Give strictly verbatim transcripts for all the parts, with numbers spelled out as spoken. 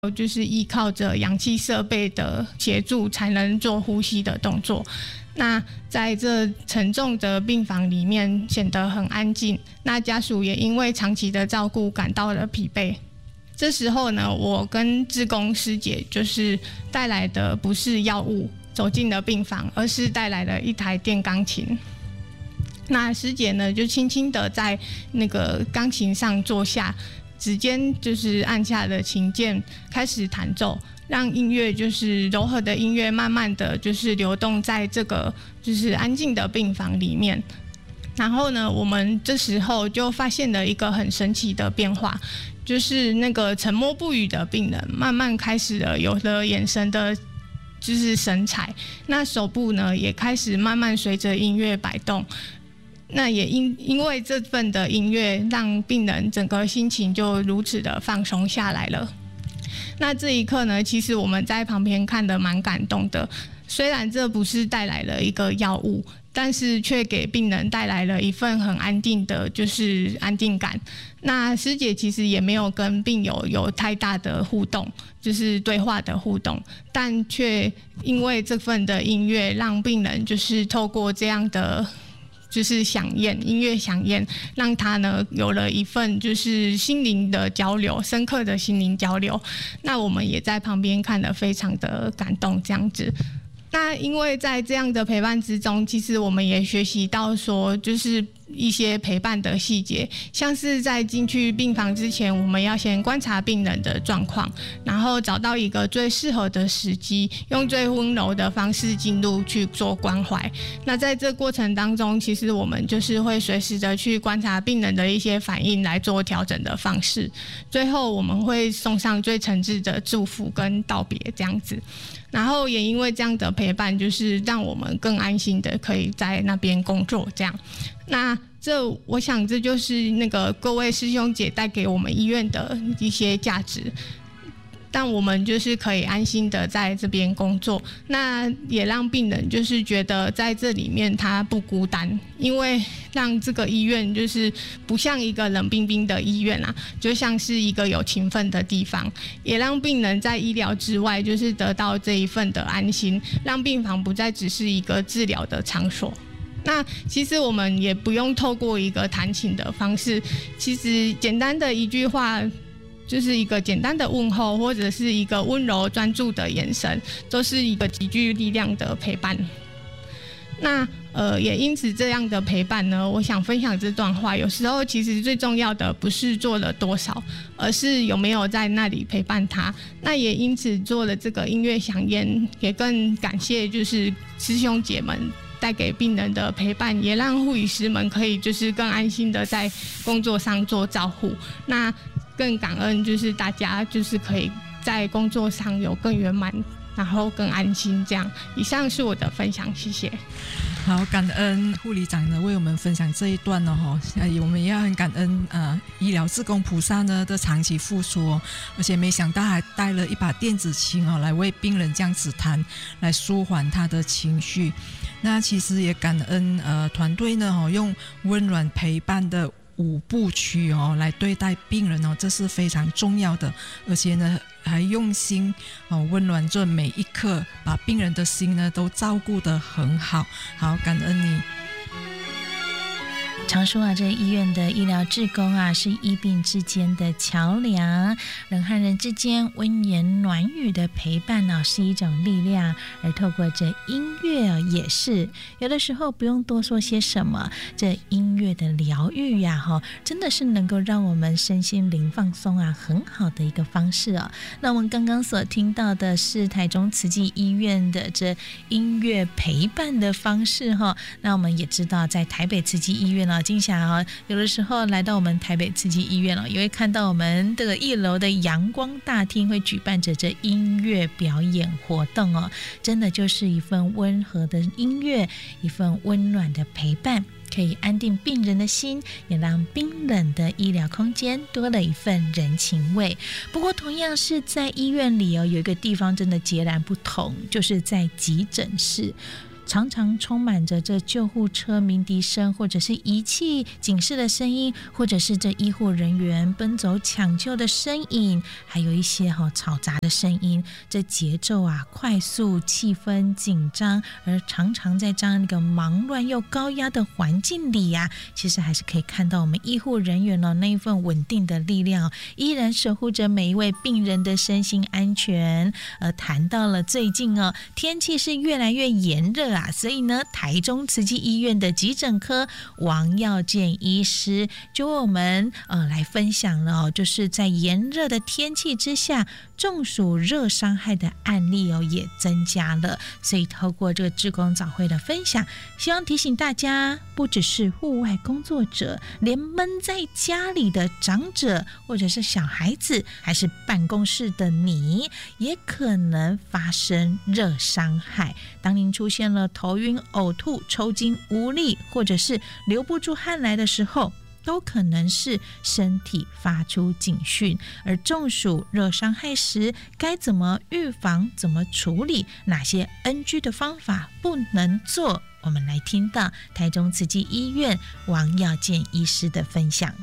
就是依靠着氧气设备的协助才能做呼吸的动作。那在这沉重的病房里面显得很安静，那家属也因为长期的照顾感到了疲惫。这时候呢，我跟志工师姐就是带来的不是药物走进了病房，而是带来了一台电钢琴。那师姐呢就轻轻的在那个钢琴上坐下，指尖就是按下了琴键，开始弹奏，让音乐就是柔和的音乐慢慢的就是流动在这个就是安静的病房里面。然后呢，我们这时候就发现了一个很神奇的变化，就是那个沉默不语的病人慢慢开始了有了眼神的就是神采，那手部呢也开始慢慢随着音乐摆动。那也 因, 因为这份的音乐让病人整个心情就如此的放松下来了。那这一刻呢，其实我们在旁边看得蛮感动的，虽然这不是带来了一个药物，但是却给病人带来了一份很安定的就是安定感。那师姐其实也没有跟病友有太大的互动，就是对话的互动，但却因为这份的音乐让病人就是透过这样的就是响宴，音乐响宴，让他呢有了一份就是心灵的交流，深刻的心灵交流。那我们也在旁边看得非常的感动，这样子。那因为在这样的陪伴之中，其实我们也学习到说，就是一些陪伴的细节，像是在进去病房之前，我们要先观察病人的状况，然后找到一个最适合的时机，用最温柔的方式进入去做关怀。那在这过程当中，其实我们就是会随时的去观察病人的一些反应，来做调整的方式。最后我们会送上最诚挚的祝福跟道别，这样子。然后也因为这样的陪伴，就是让我们更安心的可以在那边工作，这样。那这我想这就是那个各位师兄姐带给我们医院的一些价值，但我们就是可以安心的在这边工作，那也让病人就是觉得在这里面他不孤单，因为让这个医院就是不像一个冷冰冰的医院啊，就像是一个有情分的地方，也让病人在医疗之外就是得到这一份的安心，让病房不再只是一个治疗的场所。那其实我们也不用透过一个弹琴的方式，其实简单的一句话，就是一个简单的问候，或者是一个温柔专注的眼神，都是一个极具力量的陪伴。那呃，也因此这样的陪伴呢，我想分享这段话，有时候其实最重要的不是做了多少，而是有没有在那里陪伴他。那也因此做了这个音乐响宴，也更感谢就是师兄姐们带给病人的陪伴，也让护理师们可以就是更安心的在工作上做照护。那更感恩就是大家就是可以在工作上有更圆满，然后更安心，这样。以上是我的分享，谢谢。 好，感恩护理长呢为我们分享这一段呢、哦、我们也要很感恩呃医疗志工菩萨呢的长期付出、哦、而且没想到还带了一把电子琴、哦、来为病人这样子弹，来舒缓他的情绪。那其实也感恩呃团队呢、哦、用温暖陪伴的五部曲哦来对待病人哦，这是非常重要的，而且呢还用心哦温暖着每一刻，把病人的心呢都照顾得很好。好，感恩你。 常说啊，这医院的医疗志工啊，是医病之间的桥梁，人和人之间温言暖语的陪伴啊，是一种力量。而透过这音乐啊，也是有的时候不用多说些什么，这音乐的疗愈呀、啊，真的是能够让我们身心灵放松啊，很好的一个方式啊。那我们刚刚所听到的是台中慈济医院的这音乐陪伴的方式哈。那我们也知道，在台北慈济医院呢。金霞啊，有的时候来到我们台北慈济医院了，也会看到我们这个一楼的阳光大厅会举办着这音乐表演活动哦，真的就是一份温和的音乐，一份温暖的陪伴，可以安定病人的心，也让冰冷的医疗空间多了一份人情味。不过同样是在医院里哦，有一个地方真的截然不同，就是在急诊室。 常常充满着这救护车鸣笛声，或者是仪器警示的声音，或者是这医护人员奔走抢救的身影，还有一些、哦、嘈杂的声音，这节奏啊快速，气氛紧张，而常常在这样一个忙乱又高压的环境里啊，其实还是可以看到我们医护人员哦那一份稳定的力量，依然守护着每一位病人的身心安全。而谈到了最近哦，天气是越来越炎热啊，所以呢，台中慈济医院的急诊科王耀健医师就为我们呃来分享了哦，就是在炎热的天气之下，中暑热伤害的案例哦也增加了。所以透过这个志工早会的分享，希望提醒大家，不只是户外工作者，连闷在家里的长者或者是小孩子，还是办公室的你，也可能发生热伤害。当您出现了头晕、呕吐、抽筋无力，或者是流不出汗来的时候，都可能是身体发出警讯。而中暑热伤害时该怎么预防，怎么处理，哪些 N G 的方法不能做，我们来听到台中慈济医院王耀健医师的分享。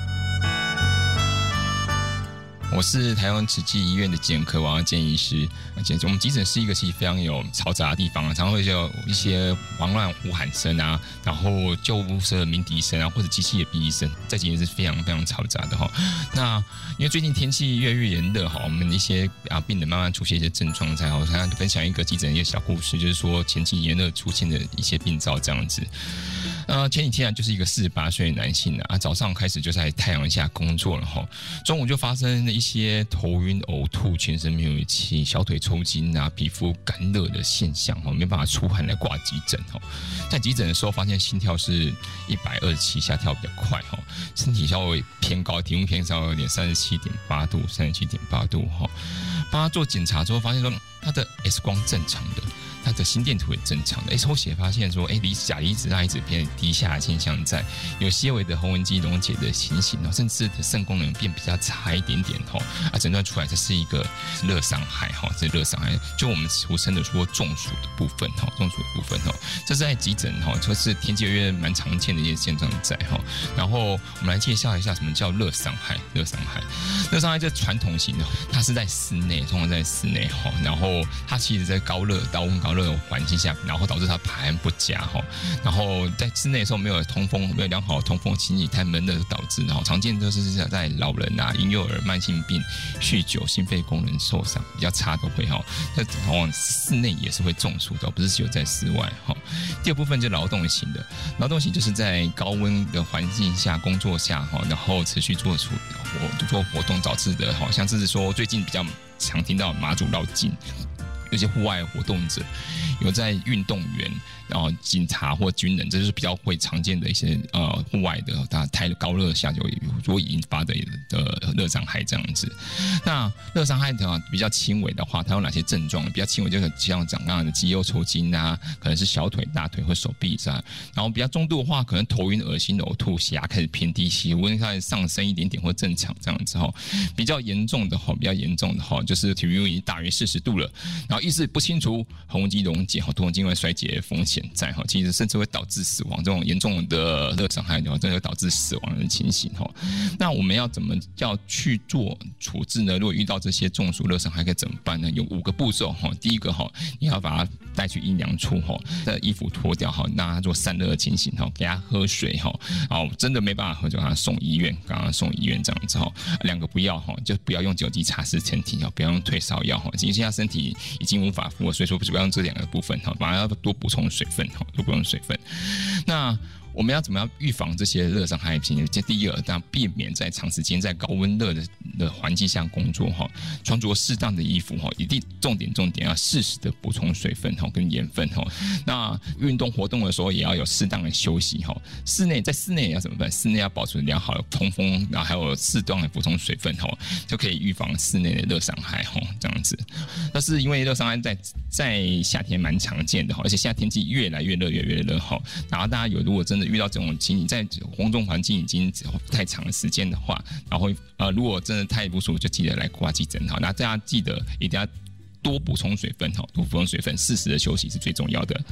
我是台湾慈济医院的急诊科王耀健医师。我们急诊是一个其实非常有嘈杂的地方，常常会有一些忙乱呼喊声啊，然后救护车的鸣笛声啊，或者机器的哔哔声，在急诊是非常非常嘈杂的哈。那因为最近天气越来越炎热哈，我们一些啊病人慢慢出现一些症状在哈，我想分享一个急诊一个小故事，就是说前期炎热出现的一些病灶这样子。呃，前几天啊，就是一个四十八岁的男性啊，早上开始就在太阳下工作了哈，中午就发生了一些头晕、呕吐、全身没有气、小腿抽筋啊、皮肤干热的现象哈，没办法出汗来挂急诊哈。在急诊的时候，发现心跳是一百二十七下，跳比较快哈，身体稍微偏高，体温偏稍微有点三十七点八度、三十七点八度哈。帮他做检查之后，发现说他的 X 光正常的。他的心电图也正常的，抽血发现说，哎，离钾离子钠一直偏低下的现象在，有些微的横纹肌溶解的情形，甚至的肾功能变比较差一点点哈，啊，诊断出来这是一个热伤害哈，这热伤害就我们俗称的说中暑的部分哈，中暑的部分哈，这是在急诊哈，就是天气越蛮常见的一些现状在哈。然后我们来介绍一下什么叫热伤害，热伤害，热伤害这传统型的，它是在室内，通常在室内哈，然后它其实在高热、高温、高热的环境下，然后导致它排汗不佳哈，然后在室内的时候没有通风，没有良好的通风清理，太闷热导致，然后常见就是在老人啊、婴幼儿、慢性病、酗酒、心肺功能受伤比较差都会哈，那往往室内也是会中暑的，不是只有在室外哈。第二部分就是劳动型的，劳动型就是在高温的环境下工作下哈，然后持续做出活做活动导致的，好像是说最近比较常听到马祖绕境。有些户外活动者，有在运动员，然后警察或军人，这就是比较会常见的一些呃户外的，它太高热下就会引发的的热伤害这样子。那热伤害的话比较轻微的话，它有哪些症状？比较轻微就是像讲刚刚的肌肉抽筋啊，可能是小腿、大腿或手臂上。然后比较中度的话，可能头晕、恶心、呕吐、血压开始偏低，体温开始上升一点点或正常这样子哈。比较严重的哈，比较严重的哈，就是体温已经大于四十度了，然后意识不清楚，横纹肌溶解哈，多种静脉衰竭风险在哈，其实甚至会导致死亡。这种严重的热伤害的话，真的会导致死亡的情形哈。那我们要怎么要去做处置呢？如果遇到这些中暑热伤害该怎么办呢？有五个步骤哈。第一个哈，你要把它带去阴凉处哈，的衣服脱掉哈，让它做散热的情形哈，给它喝水哈。好，真的没办法喝就把它送医院，刚刚送医院这样子哈。两个不要哈，就不要用酒精擦拭身体哈，不要用退烧药哈，因为现在身体已经无法负荷，所以说不要用这两个部分哈，反而要多补充水分哈，多补充水分。那我们要怎么样预防这些热伤害性？第一个，当然避免在长时间在高温热的的环境下工作哈，穿着适当的衣服哈，一定重点重点要适时的补充水分哈跟盐分哈。那运动活动的时候也要有适当的休息哈。室内在室内要怎么办？室内要保持良好的通风，然后还有适当的补充水分哈，就可以预防室内的热伤害哈。这样子，但是因为热伤害在在夏天蛮常见的哈，而且现在天气越来越热，越来越热哈。然后大家有如果真的遇到这种情形，在公众环境已经太长的时间的话，然后呃，如果真的太不舒服，就记得来挂急诊哈。那大家记得一定要多补充水分哈，多补充水分，适时的休息是最重要的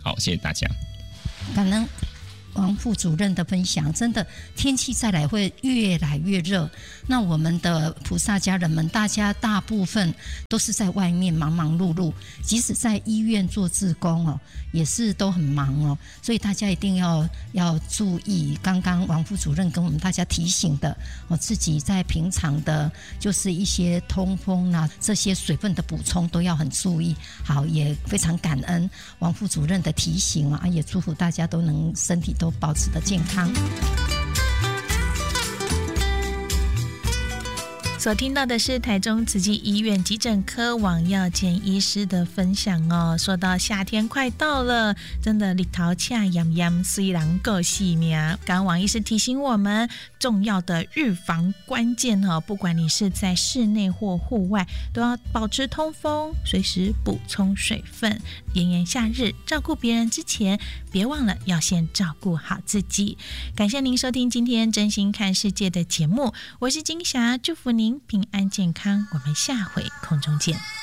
好，谢谢大家。 感恩王副主任的分享，真的天气再来会越来越热，那我们的菩萨家人们，大家大部分都是在外面忙忙碌碌，即使在医院做志工哦，也是都很忙哦，所以大家一定要要注意刚刚王副主任跟我们大家提醒的哦，自己在平常的就是一些通风啊，这些水分的补充都要很注意。好，也非常感恩王副主任的提醒啊，也祝福大家都能身体都保持的健康。 所听到的是台中慈济医院急诊科王耀健医师的分享哦。说到夏天快到了，真的里头恰洋洋，虽然够细命。刚刚王医师提醒我们重要的预防关键哦，不管你是在室内或户外，都要保持通风，随时补充水分。炎炎夏日，照顾别人之前，别忘了要先照顾好自己。感谢您收听今天真心看世界的节目，我是金霞，祝福您平安健康，我们下回空中见。